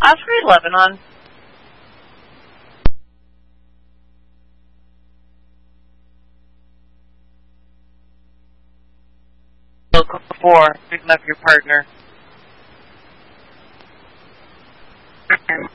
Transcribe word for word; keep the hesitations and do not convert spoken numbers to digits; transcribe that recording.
Osprey Lebanon. Local four, picking up your partner.